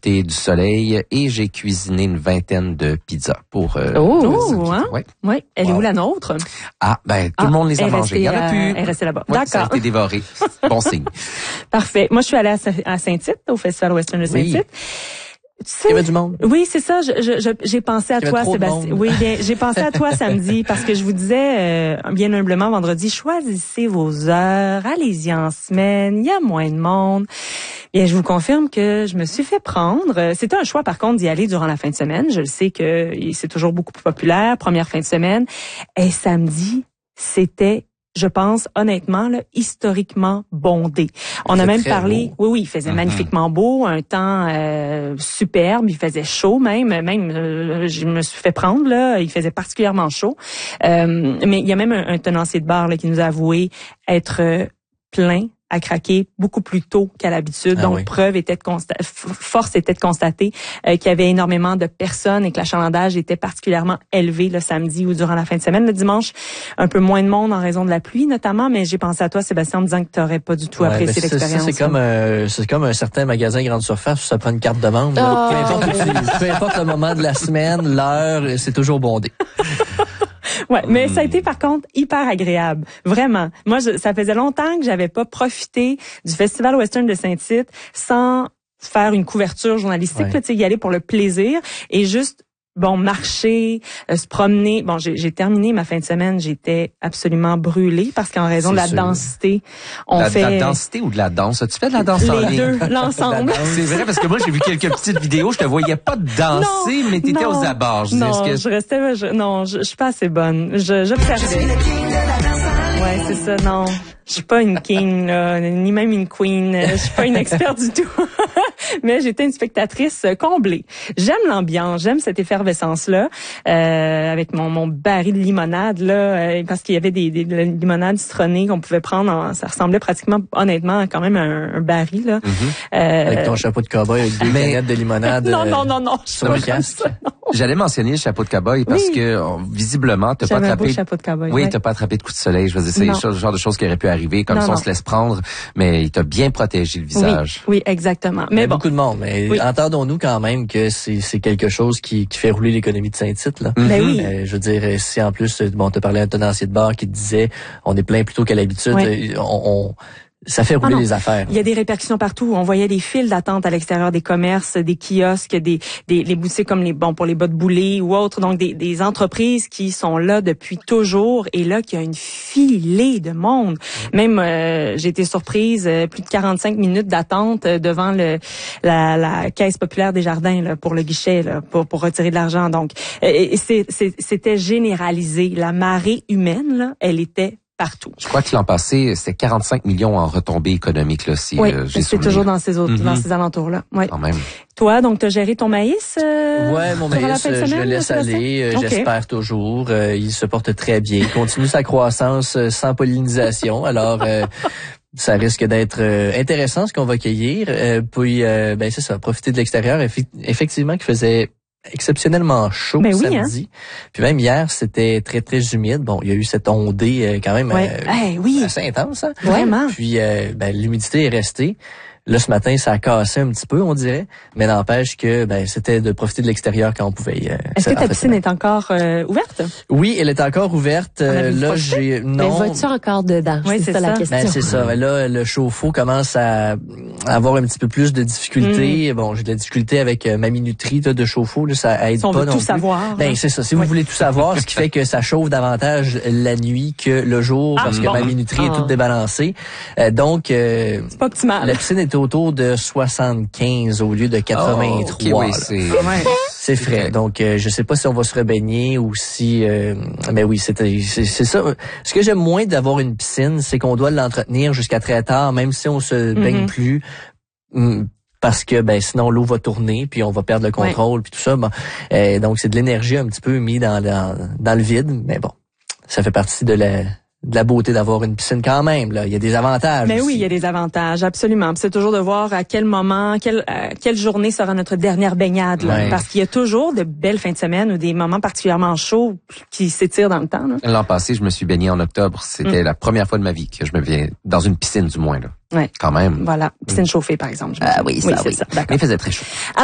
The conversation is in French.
profité du soleil et j'ai cuisiné une vingtaine de pizzas pour... Oui. Elle est où la nôtre? Ah, ben, tout le monde les a mangées. Il y en a plus. Elle est restée là-bas. Ouais, D'accord. Ça a été dévoré. Bon signe. Parfait. Moi, je suis allée à Saint-Tite, au Festival Western de Saint-Tite. Tu sais, il y avait du monde. Oui, c'est ça. J'ai pensé à toi, Sébastien. Oui, bien, j'ai pensé à toi samedi parce que je vous disais bien humblement vendredi, choisissez vos heures, allez-y en semaine, il y a moins de monde. Bien, je vous confirme que je me suis fait prendre. C'était un choix, par contre, d'y aller durant la fin de semaine. Je le sais que c'est toujours beaucoup plus populaire, première fin de semaine. Et samedi, c'était, je pense, honnêtement, là, historiquement bondé. On a même parlé... Beau. Oui, il faisait magnifiquement beau, un temps superbe, il faisait chaud même. Je me suis fait prendre, là, il faisait particulièrement chaud. Mais il y a même un tenancier de bar là, qui nous a avoué être plein à craquer beaucoup plus tôt qu'à l'habitude. Donc, force était de constater qu'il y avait énormément de personnes et que l'achalandage était particulièrement élevé le samedi ou durant la fin de semaine. Le dimanche, un peu moins de monde en raison de la pluie notamment, mais j'ai pensé à toi, Sébastien, en me disant que tu n'aurais pas du tout apprécié l'expérience. C'est comme un certain magasin grande surface où ça prend une carte de membre. Peu importe le moment de la semaine, l'heure, c'est toujours bondé. Ouais, mais ça a été par contre hyper agréable, vraiment. Moi, ça faisait longtemps que j'avais pas profité du Festival Western de Saint-Tite sans faire une couverture journalistique, tu sais, y aller pour le plaisir et juste marcher, se promener. Bon, j'ai terminé ma fin de semaine, j'étais absolument brûlée parce qu'en raison de la densité, la densité ou de la danse? As-tu fait de la danse en les deux, l'ensemble. C'est vrai parce que moi j'ai vu quelques petites vidéos, je te voyais pas danser, mais t'étais aux abords. Je suis pas assez bonne. J'observais. Ouais, c'est ça, non. Je suis pas une king, là, ni même une queen. Je suis pas une experte du tout. Mais j'étais une spectatrice comblée. J'aime l'ambiance, j'aime cette effervescence-là, avec mon baril de limonade, là, parce qu'il y avait des limonades citronnées qu'on pouvait prendre. Ça ressemblait pratiquement, honnêtement, quand même à un baril, là. Avec ton chapeau de cow-boy avec deux canettes de limonade. Non. Sur le casque. J'allais mentionner le chapeau de cow-boy parce que, visiblement, t'as pas attrapé... chapeau de cow-boy. Oui, t'as pas attrapé de coup de soleil. Je veux dire, c'est le genre de choses qui auraient pu arriver, comme on se laisse prendre, mais il t'a bien protégé le visage. Oui, exactement. Mais bon. Beaucoup de monde, mais entendons-nous quand même que c'est quelque chose qui fait rouler l'économie de Saint-Tite, là. Ben oui. Je veux dire, si en plus, t'as parlé à un tenancier de bar qui te disait, on est plein plus tôt qu'à l'habitude, ça fait rouler les affaires. Il y a des répercussions partout. On voyait des files d'attente à l'extérieur des commerces, des kiosques, les boutiques comme pour les bas de boulet ou autres. Donc, des entreprises qui sont là depuis toujours et là, qu'il y a une filée de monde. Même, j'ai été surprise, plus de 45 minutes d'attente devant la Caisse populaire des Jardins, là, pour le guichet, là, pour retirer de l'argent. Donc, c'était généralisé. La marée humaine, là, elle était partout. Je crois que l'an passé, c'était 45 millions en retombées économiques, là, si j'ai c'est toujours dans ces alentours-là. Oui. Quand même. Toi, donc, t'as géré ton maïs? Ouais, mon maïs, je le laisse aller. J'espère toujours. Il se porte très bien. Il continue sa croissance sans pollinisation. Alors, ça risque d'être intéressant ce qu'on va cueillir. Puis, c'est ça, profiter de l'extérieur. Effectivement, qu'il faisait exceptionnellement chaud samedi. Puis même hier, c'était très, très humide. Bon, il y a eu cette ondée quand même assez intense. Hein? Vraiment. Puis l'humidité est restée. Là, ce matin, ça a cassé un petit peu, on dirait. Mais n'empêche que c'était de profiter de l'extérieur quand on pouvait. Est-ce que ta piscine est encore ouverte? Oui, elle est encore ouverte. Là, Mais vas-tu encore dedans? Oui, c'est ça la question. C'est ça. Là, le chauffe-eau commence à avoir un petit peu plus de difficultés. Bon, j'ai de la difficulté avec ma minuterie de chauffe-eau. Là, ça aide si on pas veut non tout plus. Savoir. C'est ça. Si vous voulez tout savoir, ce qui fait que ça chauffe davantage la nuit que le jour, parce que ma minuterie est toute débalancée. Donc, c'est pas optimal. La piscine est autour de 75 au lieu de 83. C'est frais. Donc, je sais pas si on va se rebaigner ou si... mais oui, c'est ça. Ce que j'aime moins d'avoir une piscine, c'est qu'on doit l'entretenir jusqu'à très tard, même si on se baigne plus. Parce que sinon l'eau va tourner puis on va perdre le contrôle puis tout ça. Bon, donc c'est de l'énergie un petit peu mis dans le vide, mais bon, ça fait partie de la beauté d'avoir une piscine quand même. Là, il y a des avantages. Mais oui, il y a des avantages, absolument. Puis c'est toujours de voir à quel moment, quelle journée sera notre dernière baignade. Là, parce qu'il y a toujours de belles fins de semaine ou des moments particulièrement chauds qui s'étirent dans le temps. Là. L'an passé, je me suis baigné en octobre. C'était la première fois de ma vie que je me baignais dans une piscine, du moins là. Ouais. Quand même. Voilà, piscine chauffée par exemple. Ah oui, c'est ça. D'accord. Mais il faisait très chaud.